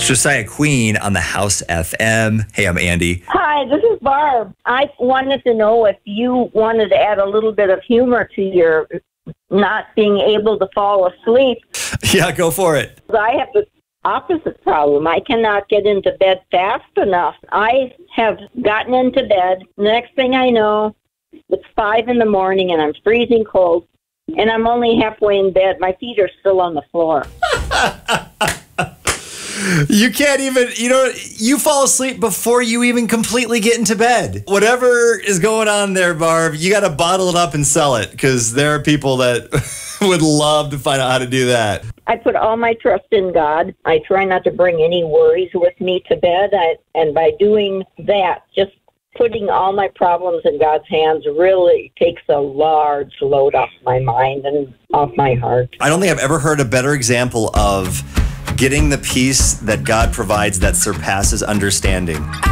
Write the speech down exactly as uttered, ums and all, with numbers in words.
Josiah Queen on the House F M. Hey, I'm Andy. Hi, this is Barb. I wanted to know if you wanted to add a little bit of humor to your not being able to fall asleep. Yeah, go for it. I have the opposite problem. I cannot get into bed fast enough. I have gotten into bed. The next thing I know, it's five in the morning and I'm freezing cold, and I'm only halfway in bed. My feet are still on the floor. You can't even, you know, you fall asleep before you even completely get into bed. Whatever is going on there, Barb, you got to bottle it up and sell it, because there are people that would love to find out how to do that. I put all my trust in God. I try not to bring any worries with me to bed. I, and by doing that, just putting all my problems in God's hands really takes a large load off my mind and off my heart. I don't think I've ever heard a better example of getting the peace that God provides that surpasses understanding.